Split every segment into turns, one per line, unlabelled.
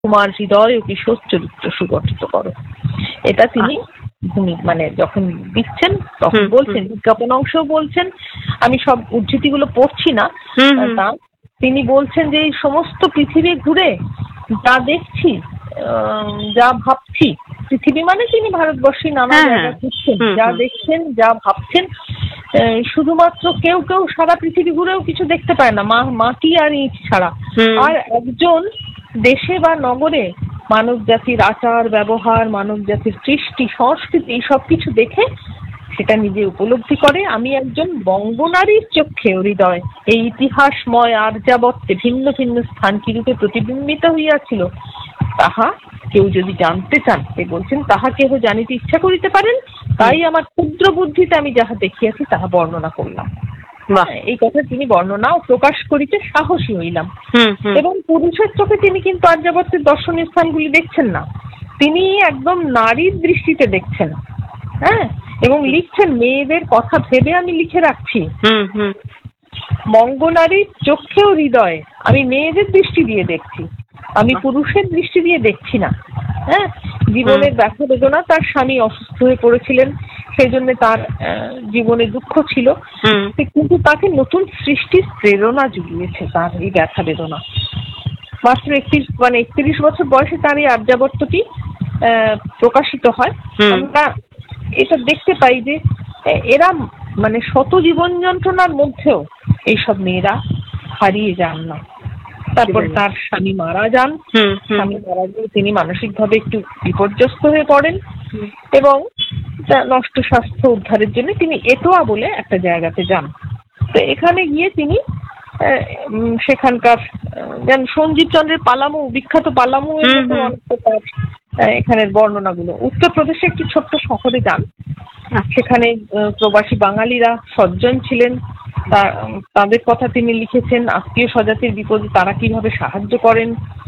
তোমার হৃদয় ও কিশোর চরিত্র সুগঠিত করো। এটা তিনি মানে যখন দিচ্ছেন তখন বলছেন, বিজ্ঞাপন অংশও বলছেন, আমি সব উদ্ধৃতিগুলো পড়ছি না, তা তিনি বলছেন যে এই সমস্ত পৃথিবী ঘুরে যা দেখছি, যা ভাবছি, পৃথিবী মানে তিনি ভারতবর্ষে নানা জায়গা ঘুরছেন, যা দেখছেন, যা ভাবছেন, শুধুমাত্র কেউ কেউ সারা পৃথিবী ঘুরেও কিছু দেখতে পায় না, মাটি আর ইট ছাড়া। আর একজন দেশে বা নগরে মানব জাতির আচার ব্যবহার, মানব জাতির সৃষ্টি সংস্কৃতি এই সব কিছু দেখে সেটা নিজে উপলব্ধি করে, আমি একজন বঙ্গনারীর চক্ষে হৃদয় এই ইতিহাসময় আর্যাবর্তে ভিন্ন ভিন্ন স্থান কিরূপে প্রতিবিম্বিত হইয়াছিল, তাহা কেউ যদি জানতে চান, এ বলছেন, তাহা কেহ জানিতে ইচ্ছা করিতে পারেন, তাই আমার ক্ষুদ্র বুদ্ধিতে আমি যাহা দেখিয়াছি তাহা বর্ণনা করলাম। এই কথা তিনি বর্ণনা ও প্রকাশ করিতে সাহসী হইলাম। এবং পুরুষের চোখে তিনি কিন্তু আর্যাবর্তের দর্শনীয় স্থানগুলি দেখছেন না, তিনি একদম নারীর দৃষ্টিতে দেখছেন। হ্যাঁ, এবং লিখছেন, মেয়েদের কথা ভেবে আমি লিখে রাখছি, বঙ্গনারীর চোখেও হৃদয় আমি মেয়েদের দৃষ্টি দিয়ে দেখছি, আমি পুরুষের দৃষ্টি দিয়ে দেখছি না। হ্যাঁ, জীবনের ব্যথা বেদনা, তার স্বামী অসুস্থ হয়ে পড়েছিলেন, সেই জন্য তার জীবনে দুঃখ ছিল, কিন্তু তাকে নতুন সৃষ্টির প্রেরণা জুগিয়েছে তার এই ব্যথা বেদনা। মাত্র 31 বছর বয়সে তার এই আর্যাবর্তটি প্রকাশিত হয়। আমরা এটা দেখতে পাই যে এরা মানে শত জীবন যন্ত্রণার মধ্যেও এইসব মেয়েরা হারিয়ে যান না। তারপর তার স্বামী মারা যান, স্বামী মারা গিয়ে তিনি মানসিকভাবে একটু বিপর্যস্ত হয়ে পড়েন এবং নষ্ট স্বাস্থ্য উদ্ধারের জন্য তিনি এটোয়া বলে একটা জায়গাতে যান। তো এখানে গিয়ে তিনি সেখানকার সঞ্জীব চন্দ্রের পালামু, বিখ্যাত পালামু এর মতো অনেকটা তার এখানের বর্ণনাগুলো। উত্তরপ্রদেশে একটি ছোট্ট শহরে যান, সেখানে প্রবাসী বাঙালিরা সজ্জন ছিলেন, তাদের কথা তিনি লিখেছেন, আত্মীয় স্বজাতির বিপদে তারা কিভাবে সাহায্য করেন,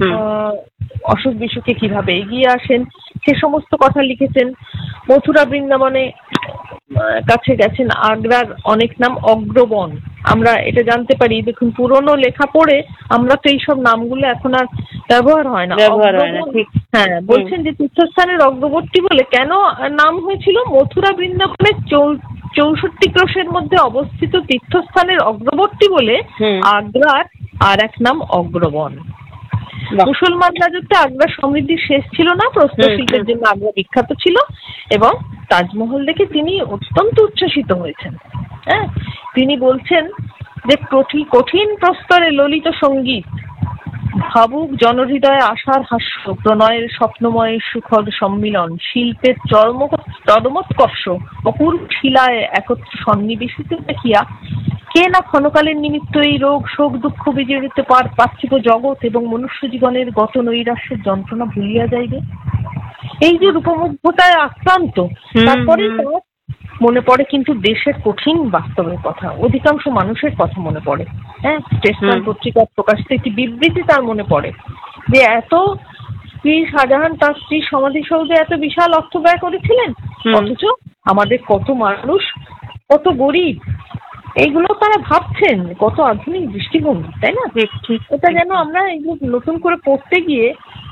অসুখ বিসুখে কিভাবে এগিয়ে আসেন, সে সমস্ত কথা লিখেছেন। মথুরা বৃন্দাবনে কাছে গেছেন, আগ্রার অনেক নাম অগ্রবন, আমরা এটা জানতে পারি। দেখুন, পুরনো লেখা পড়ে আমরা তো এইসব নামগুলো এখন আর ব্যবহার হয় না। হ্যাঁ, বলছেন যে তীর্থস্থানের অগ্রবর্তী বলে কেন নাম হয়েছিল, মথুরা বৃন্দাবনের 64 ক্রোশের মধ্যে অবস্থিত তীর্থস্থানের অগ্রবর্তী বলে আগ্রার আর এক নাম অগ্রবন। মুসলমান রাজত্বে আগ্রার সমৃদ্ধির শেষ ছিল না, প্রস্তর শিল্পের জন্য আগ্রা বিখ্যাত ছিল এবং তাজমহল দেখে তিনি অত্যন্ত উচ্ছ্বসিত হয়েছেন। হ্যাঁ, তিনি বলছেন যে কঠিন প্রস্তরে ললিত সঙ্গীত, ভাবুক জনহৃদয়ে আশার হাস্য, প্রণয়ের স্বপ্নময় সুখদ সম্মিলন, শিল্পের চরমোৎকর্ষ, অপূর্ব শিলায় একত্র সন্নিবেশিত দেখিয়া কে না ক্ষণকালের নিমিত্ত এই রোগ শোক দুঃখ বিজড়িত পার্থিব জগৎ এবং মনুষ্য জীবনের গত নৈরাশ্যের যন্ত্রণা ভুলিয়া যাইবে। এই যে রূপমুগ্ধতায় আক্রান্ত, তারপরে মনে পড়ে কিন্তু দেশের কঠিন বাস্তবের কথা, অধিকাংশ মানুষের কথা মনে পড়ে। হ্যাঁ, স্টেশন পত্রিকার প্রকাশিত একটি বিবৃতি তার মনে পড়ে যে এত শাহজাহান তার স্ত্রী সমাধিসৌধে এত বিশাল অর্থ ব্যয় করেছিলেন, অথচ আমাদের কত মানুষ, কত গরিব, এইগুলো তারা ভাবছেন, কত আধুনিক দৃষ্টিভঙ্গি, তাই না? এটা যেন আমরা এগুলো নতুন করে পড়তে গিয়ে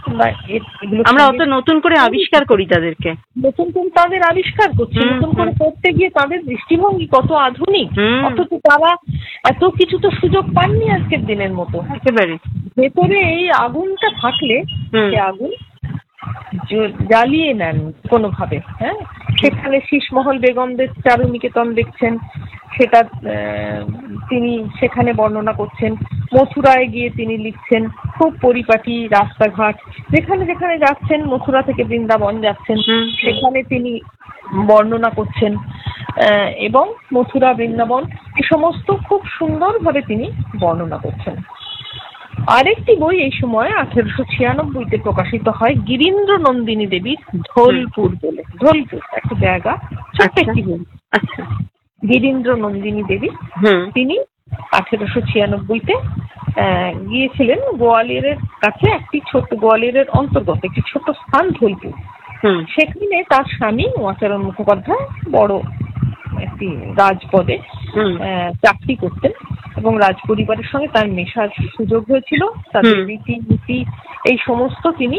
আমরা অত নতুন করে আবিষ্কার করি,
নতুন করে তাদের আবিষ্কার করছি, নতুন করে পড়তে গিয়ে তাদের দৃষ্টিভঙ্গি কত আধুনিক, অথচ তারা এত কিছু তো সুযোগ পাননি আজকের দিনের মতো।
একেবারে
ভেতরে এই আগুনটা থাকলে সে আগুন জ্বালিয়ে নেন কোনোভাবে। হ্যাঁ, সেখানে শীষমহল বেগমদের চারুনিকেতন দেখছেন, সেটা তিনি সেখানে বর্ণনা করছেন। মথুরায় গিয়ে তিনি লিখছেন, খুব পরিপাটি রাস্তাঘাট, যেখানে যেখানে যাচ্ছেন, মথুরা থেকে বৃন্দাবন যাচ্ছেন, সেখানে তিনি বর্ণনা করছেন এবং মথুরা বৃন্দাবন এই সমস্ত খুব সুন্দরভাবে তিনি বর্ণনা করছেন। আরেকটি বই এই সময় 1896-তে প্রকাশিত হয়, গিরীন্দ্র নন্দিনী দেবীর ধোলপুর বলে, ধোলপুর একটা জায়গা, ছোট্ট একটি বই। গিরীন্দ্র নন্দিনী দেবী তিনি 1896-তে গিয়েছিলেন গোয়ালিয়রের কাছে, একটি ছোট্ট গোয়ালিয়রের অন্তর্গত একটি ছোট স্থান ধোলপুর। সেখানে তার স্বামী উমাচরণ মুখোপাধ্যায় বড় একটি রাজপদে চাকরি করতেন এবং রাজ পরিবারের সঙ্গে তার মেশার সুযোগ হয়েছিল, তাদের
হুম।
রীতিনীতি এই সমস্ত তিনি